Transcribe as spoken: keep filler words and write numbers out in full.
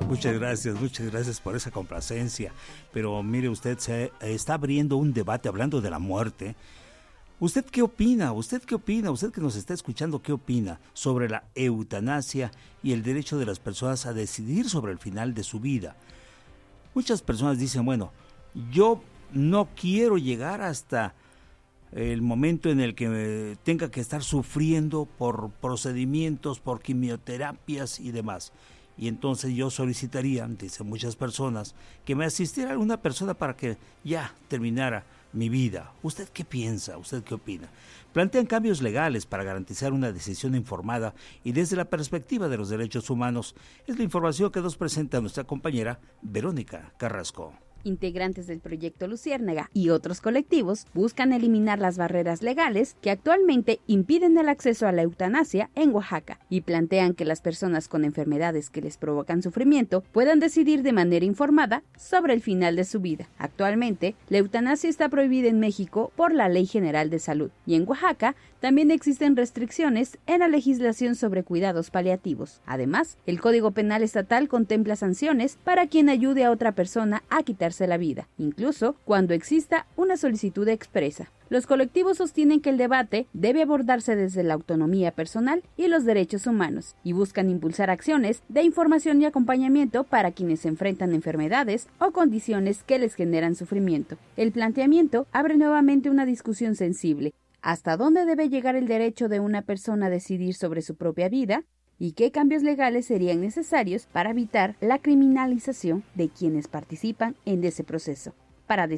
Muchas gracias, muchas gracias por esa complacencia. Pero mire usted, se está abriendo un debate hablando de la muerte. ¿Usted qué opina? ¿Usted qué opina? ¿Usted que nos está escuchando, qué opina sobre la eutanasia y el derecho de las personas a decidir sobre el final de su vida? Muchas personas dicen, bueno, yo no quiero llegar hasta el momento en el que tenga que estar sufriendo por procedimientos, por quimioterapias y demás. Y entonces yo solicitaría, dicen muchas personas, que me asistiera una persona para que ya terminara mi vida. ¿Usted qué piensa? ¿Usted qué opina? Plantean cambios legales para garantizar una decisión informada y desde la perspectiva de los derechos humanos. Es la información que nos presenta nuestra compañera Verónica Carrasco. Integrantes del proyecto Luciérnaga y otros colectivos buscan eliminar las barreras legales que actualmente impiden el acceso a la eutanasia en Oaxaca y plantean que las personas con enfermedades que les provocan sufrimiento puedan decidir de manera informada sobre el final de su vida. Actualmente, la eutanasia está prohibida en México por la Ley General de Salud y en Oaxaca también existen restricciones en la legislación sobre cuidados paliativos. Además, el Código Penal Estatal contempla sanciones para quien ayude a otra persona a quitarse la vida, incluso cuando exista una solicitud expresa. Los colectivos sostienen que el debate debe abordarse desde la autonomía personal y los derechos humanos y buscan impulsar acciones de información y acompañamiento para quienes enfrentan enfermedades o condiciones que les generan sufrimiento. El planteamiento abre nuevamente una discusión sensible. ¿Hasta dónde debe llegar el derecho de una persona a decidir sobre su propia vida? ¿Y qué cambios legales serían necesarios para evitar la criminalización de quienes participan en ese proceso? Para